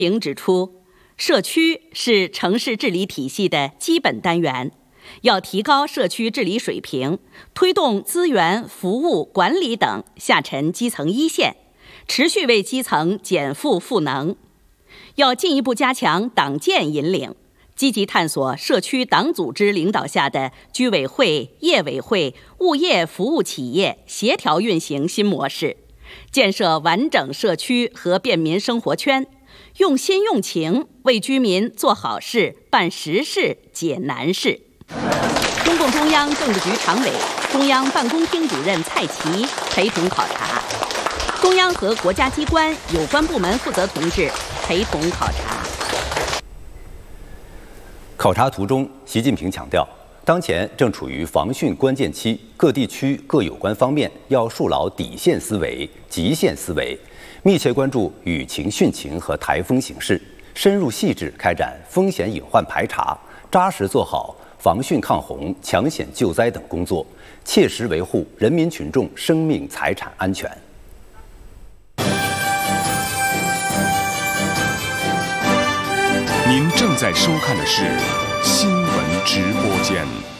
评指出，社区是城市治理体系的基本单元，要提高社区治理水平，推动资源、服务、管理等下沉基层一线，持续为基层减负赋能。要进一步加强党建引领，积极探索社区党组织领导下的居委会、业委会、物业服务企业协调运行新模式，建设完整社区和便民生活圈，用心用情为居民做好事、办实事、解难事。中共中央政治局常委、中央办公厅主任蔡奇陪同考察，中央和国家机关有关部门负责同志陪同考察。 考察途中，习近平强调，当前正处于防汛关键期，各地区各有关方面要树牢底线思维、极限思维，密切关注雨情、汛情和台风形势，深入细致开展风险隐患排查，扎实做好防汛抗洪、抢险救灾等工作，切实维护人民群众生命财产安全。 您正在收看的是新闻直播间。